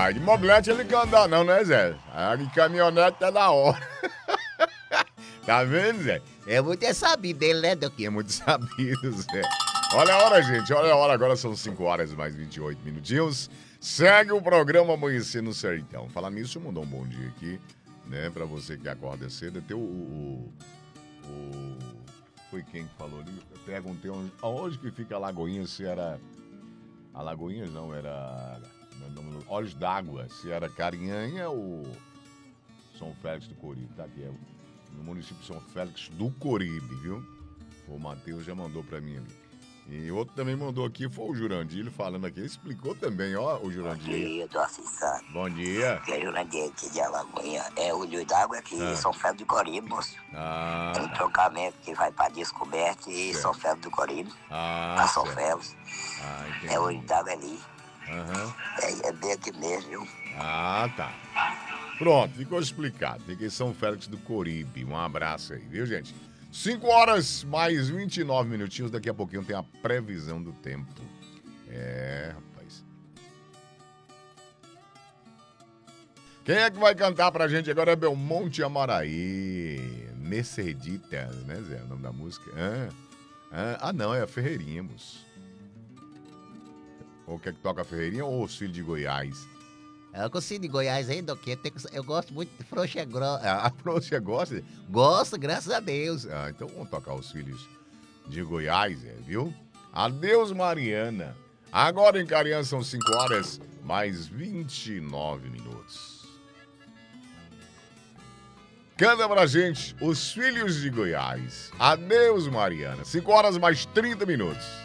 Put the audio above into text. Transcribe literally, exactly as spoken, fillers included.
mas de mobilete ele quer andar não, né, Zé? A de caminhonete tá da hora. Tá vendo, Zé? É muito é sabido dele, né, Doquinha? É muito sabido, Zé. Olha a hora, gente. Olha a hora. Agora são cinco horas mais vinte e oito minutinhos. Segue o programa Amanhecer no Sertão. Falar nisso, eu mandar um bom dia aqui, né? Pra você que acorda cedo. Tem o... o, o foi quem que falou ali? Eu perguntei onde, aonde que fica a Lagoinha, se era... A Lagoinha não, era... Olhos d'Água, se era Carinhanha ou São Félix do Coribe. Tá aqui, é no município de São Félix do Coribe, viu? O Matheus já mandou pra mim ali. E outro também mandou aqui, foi o Jurandir, ele falando aqui, ele explicou também, ó, o Jurandir. Bom dia, Dossi Santos. Bom dia. Que é Jurandir aqui de Alagoinha. É o Olho d'Água aqui em Ah. São Félix do Coribe, moço. Ah, É um tá. trocamento que vai pra Descoberta e Certo. São Félix do Coribe. Ah, Pra São certo. Félix. Ah, entendi. É o Olho d'Água ali. Aham. É, é bem aqui mesmo, viu? Ah, tá. Pronto, ficou explicado. Fiquei em São Félix do Coribe. Um abraço aí, viu, gente? cinco horas mais vinte e nove minutinhos. Daqui a pouquinho tem a previsão do tempo. É, rapaz. Quem é que vai cantar pra gente agora é Belmonte Amaraí. Necedita, né, Zé? O nome da música. Ah, ah, ah não, é a Ferreirinha, moço. Ou quer que toca a Ferreirinha ou os Filhos de Goiás? Eu consigo de Goiás aí, Doquinha. Eu gosto muito de frouxa grossa. A Frouxa gosta? Gosto, graças a Deus. Ah, então vamos tocar os Filhos de Goiás, é, viu? Adeus, Mariana. Agora em Cariã são cinco horas mais vinte e nove minutos. Canta pra gente, Os Filhos de Goiás. Adeus, Mariana. cinco horas mais trinta minutos.